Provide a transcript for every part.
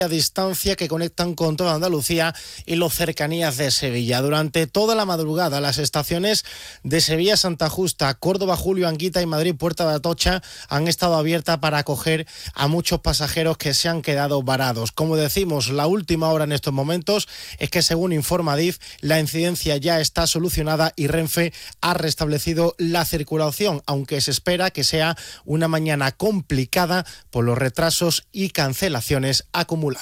a distancia que conectan con toda Andalucía y las cercanías de Sevilla. Durante toda la madrugada, las estaciones de Sevilla, Santa Justa, Córdoba, Julio Anguita y Madrid, Puerta de Atocha han estado abiertas para acoger a muchos pasajeros que se han quedado varados. Como decimos, la última hora en estos momentos es que, según informa Adif, la incidencia ya está solucionada y Renfe ha restablecido la circulación, aunque se espera que sea una mañana complicada por los retrasos y cancelaciones acumuladas.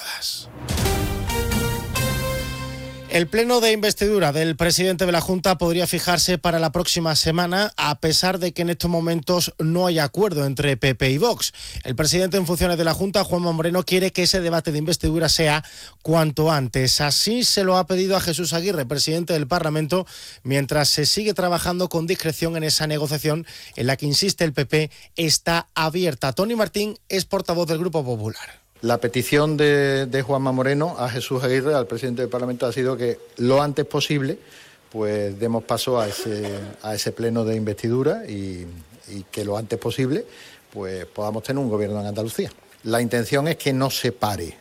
El pleno de investidura del presidente de la Junta podría fijarse para la próxima semana, a pesar de que en estos momentos no hay acuerdo entre PP y Vox. El presidente en funciones de la Junta, Juanma Moreno, quiere que ese debate de investidura sea cuanto antes. Así se lo ha pedido a Jesús Aguirre, presidente del Parlamento, mientras se sigue trabajando con discreción en esa negociación en la que, insiste el PP, está abierta. Tony Martín es portavoz del Grupo Popular. La petición de Juanma Moreno a Jesús Aguirre, al presidente del Parlamento, ha sido que lo antes posible pues demos paso a ese pleno de investidura y que lo antes posible pues podamos tener un gobierno en Andalucía. La intención es que no se pare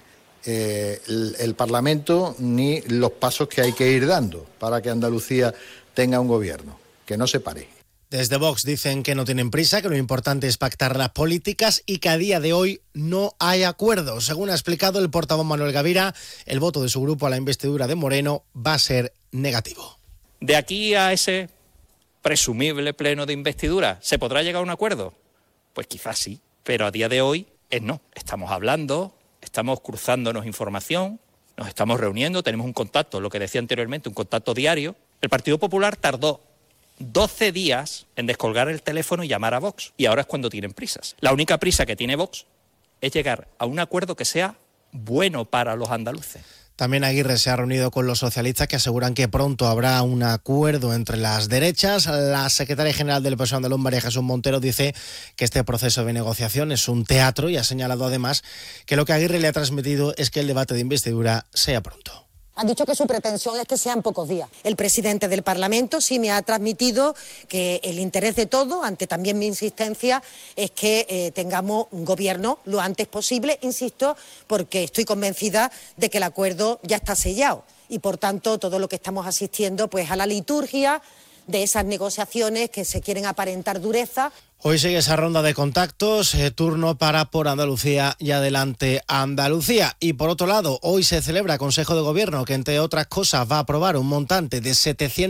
el Parlamento ni los pasos que hay que ir dando para que Andalucía tenga un gobierno, que no se pare. Desde Vox dicen que no tienen prisa, que lo importante es pactar las políticas y que a día de hoy no hay acuerdo. Según ha explicado el portavoz Manuel Gavira, el voto de su grupo a la investidura de Moreno va a ser negativo. De aquí a ese presumible pleno de investidura, ¿se podrá llegar a un acuerdo? Pues quizás sí, pero a día de hoy no. Estamos hablando, estamos cruzándonos información, nos estamos reuniendo, tenemos un contacto, lo que decía anteriormente, un contacto diario. El Partido Popular tardó 12 días en descolgar el teléfono y llamar a Vox. Y ahora es cuando tienen prisas. La única prisa que tiene Vox es llegar a un acuerdo que sea bueno para los andaluces. También Aguirre se ha reunido con los socialistas, que aseguran que pronto habrá un acuerdo entre las derechas. La secretaria general del PSOE andaluz, María Jesús Montero, dice que este proceso de negociación es un teatro y ha señalado además que lo que Aguirre le ha transmitido es que el debate de investidura sea pronto. Han dicho que su pretensión es que sean pocos días. El presidente del Parlamento sí me ha transmitido que el interés de todos, ante también mi insistencia, es que tengamos un gobierno lo antes posible, insisto, porque estoy convencida de que el acuerdo ya está sellado y, por tanto, todo lo que estamos asistiendo pues a la liturgia de esas negociaciones que se quieren aparentar dureza. Hoy sigue esa ronda de contactos, turno para Por Andalucía y Adelante Andalucía. Y por otro lado, hoy se celebra Consejo de Gobierno, que entre otras cosas va a aprobar un montante de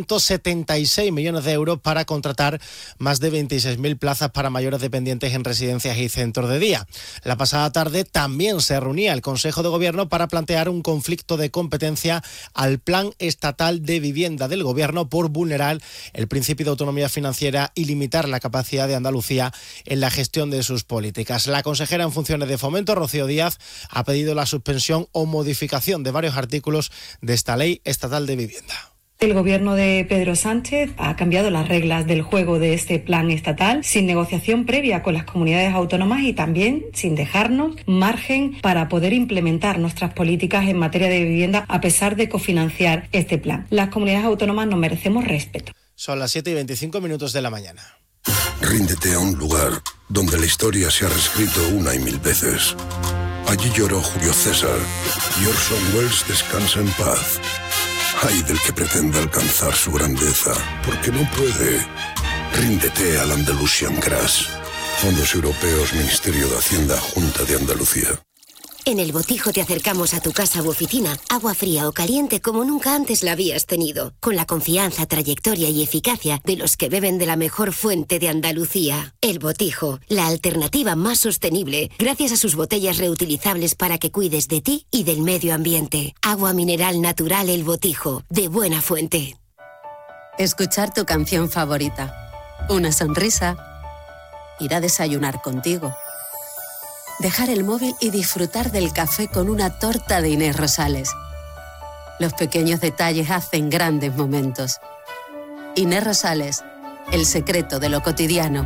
776 millones de euros para contratar más de 26.000 plazas para mayores dependientes en residencias y centros de día. La pasada tarde también se reunía el Consejo de Gobierno para plantear un conflicto de competencia al Plan Estatal de Vivienda del Gobierno por vulnerar el principio de autonomía financiera y limitar la capacidad de Andalucía en la gestión de sus políticas. La consejera en funciones de Fomento, Rocío Díaz, ha pedido la suspensión o modificación de varios artículos de esta ley estatal de vivienda. El gobierno de Pedro Sánchez ha cambiado las reglas del juego de este plan estatal sin negociación previa con las comunidades autónomas y también sin dejarnos margen para poder implementar nuestras políticas en materia de vivienda a pesar de cofinanciar este plan. Las comunidades autónomas nos merecemos respeto. Son las 7:25 de la mañana. Ríndete a un lugar donde la historia se ha reescrito una y mil veces. Allí lloró Julio César y Orson Welles descansa en paz. Ay del que pretenda alcanzar su grandeza, porque no puede. Ríndete al Andalusian Crash. Fondos Europeos, Ministerio de Hacienda, Junta de Andalucía. En El Botijo te acercamos a tu casa u oficina, agua fría o caliente como nunca antes la habías tenido, con la confianza, trayectoria y eficacia de los que beben de la mejor fuente de Andalucía. El Botijo, la alternativa más sostenible, gracias a sus botellas reutilizables para que cuides de ti y del medio ambiente. Agua mineral natural El Botijo, de buena fuente. Escuchar tu canción favorita, una sonrisa, ir a desayunar contigo. Dejar el móvil y disfrutar del café con una torta de Inés Rosales. Los pequeños detalles hacen grandes momentos. Inés Rosales, el secreto de lo cotidiano.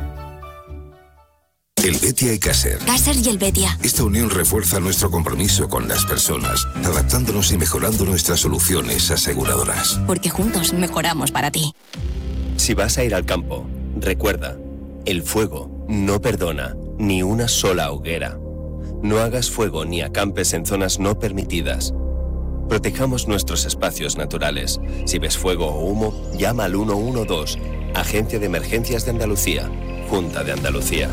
Helvetia y Caser. Caser y Helvetia. Esta unión refuerza nuestro compromiso con las personas, adaptándonos y mejorando nuestras soluciones aseguradoras. Porque juntos mejoramos para ti. Si vas a ir al campo, recuerda, el fuego no perdona ni una sola hoguera. No hagas fuego ni acampes en zonas no permitidas. Protejamos nuestros espacios naturales. Si ves fuego o humo, llama al 112, Agencia de Emergencias de Andalucía, Junta de Andalucía.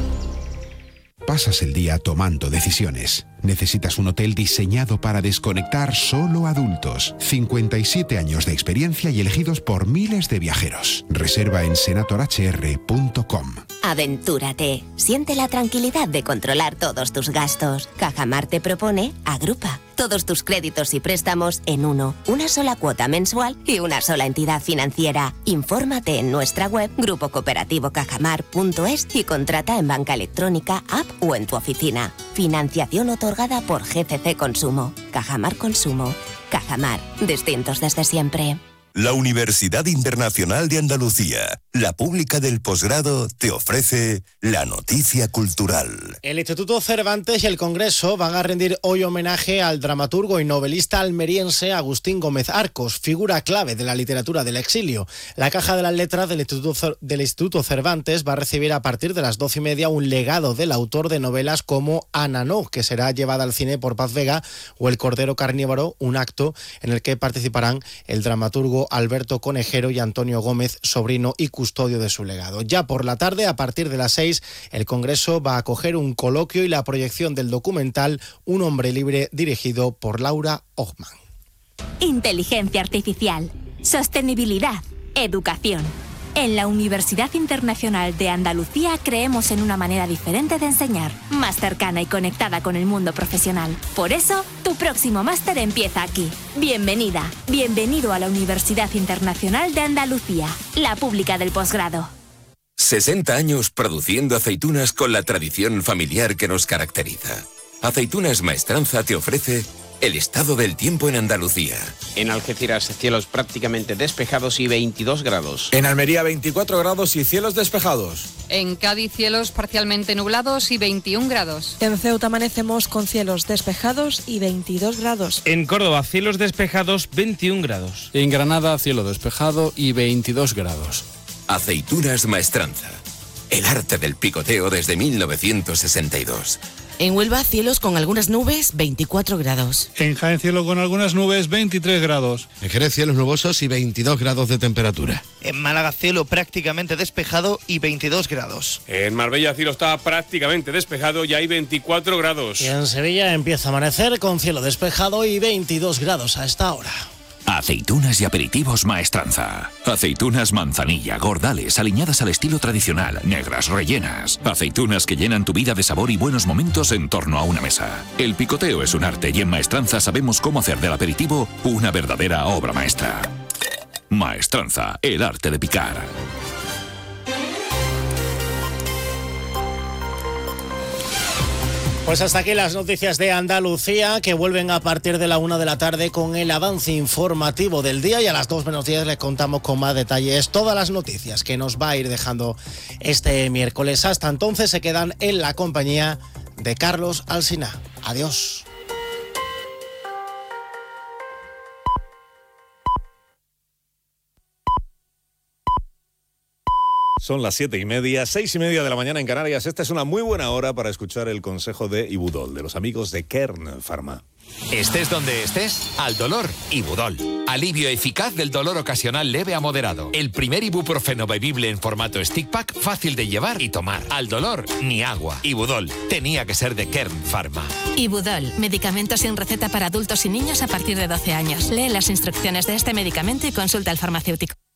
Pasas el día tomando decisiones. Necesitas un hotel diseñado para desconectar solo adultos. 57 años de experiencia y elegidos por miles de viajeros. Reserva en senatorhr.com. Aventúrate. Siente la tranquilidad de controlar todos tus gastos. Cajamar te propone Agrupa. Todos tus créditos y préstamos en uno. Una sola cuota mensual y una sola entidad financiera. Infórmate en nuestra web grupocooperativo.cajamar.es y contrata en banca electrónica, app o en tu oficina. Financiación otorgada por GCC Consumo. Cajamar Consumo. Cajamar. Distintos desde siempre. La Universidad Internacional de Andalucía, la pública del posgrado, te ofrece la noticia cultural. El Instituto Cervantes y el Congreso van a rendir hoy homenaje al dramaturgo y novelista almeriense Agustín Gómez Arcos, figura clave de la literatura del exilio. La Caja de las Letras del Instituto Cervantes va a recibir a partir de las 12:30 un legado del autor de novelas como Ananó, que será llevada al cine por Paz Vega, o El Cordero Carnívoro, un acto en el que participarán el dramaturgo Alberto Conejero y Antonio Gómez, sobrino y custodio de su legado. Ya por la tarde, a partir de las 6, el Congreso va a acoger un coloquio y la proyección del documental Un hombre libre, dirigido por Laura Hochman. Inteligencia artificial, sostenibilidad, educación. En la Universidad Internacional de Andalucía creemos en una manera diferente de enseñar, más cercana y conectada con el mundo profesional. Por eso, tu próximo máster empieza aquí. Bienvenida, bienvenido a la Universidad Internacional de Andalucía, la pública del posgrado. 60 años produciendo aceitunas con la tradición familiar que nos caracteriza. Aceitunas Maestranza te ofrece el estado del tiempo en Andalucía. En Algeciras, cielos prácticamente despejados y 22 grados. En Almería, 24 grados y cielos despejados. En Cádiz, cielos parcialmente nublados y 21 grados. En Ceuta amanecemos con cielos despejados y 22 grados. En Córdoba, cielos despejados, 21 grados. En Granada, cielo despejado y 22 grados. Aceitunas Maestranza. El arte del picoteo desde 1962. En Huelva, cielos con algunas nubes, 24 grados. En Jaén, cielo con algunas nubes, 23 grados. En Jerez, cielos nubosos y 22 grados de temperatura. En Málaga, cielo prácticamente despejado y 22 grados. En Marbella, cielo está prácticamente despejado y hay 24 grados. Y en Sevilla empieza a amanecer con cielo despejado y 22 grados a esta hora. Aceitunas y aperitivos Maestranza. Aceitunas manzanilla, gordales, aliñadas al estilo tradicional, negras, rellenas. Aceitunas que llenan tu vida de sabor y buenos momentos en torno a una mesa. El picoteo es un arte y en Maestranza sabemos cómo hacer del aperitivo una verdadera obra maestra. Maestranza, el arte de picar. Pues hasta aquí las noticias de Andalucía, que vuelven a partir de la 1 de la tarde con el avance informativo del día, y a las 2 menos 10 les contamos con más detalles todas las noticias que nos va a ir dejando este miércoles. Hasta entonces se quedan en la compañía de Carlos Alsina. Adiós. Son las 7:30, 6:30 de la mañana en Canarias. Esta es una muy buena hora para escuchar el consejo de Ibudol, de los amigos de Kern Pharma. Estés donde estés, al dolor, Ibudol. Alivio eficaz del dolor ocasional leve a moderado. El primer ibuprofeno bebible en formato stick pack, fácil de llevar y tomar. Al dolor, ni agua. Ibudol, tenía que ser de Kern Pharma. Ibudol, medicamento sin receta para adultos y niños a partir de 12 años. Lee las instrucciones de este medicamento y consulta al farmacéutico.